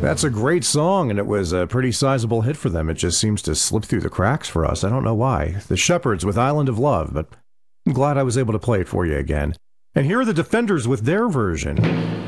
That's a great song, and it was a pretty sizable hit for them. It just seems to slip through the cracks for us. I don't know why. The Shepherds with Island of Love, but I'm glad I was able to play it for you again. And here are the Defenders with their version.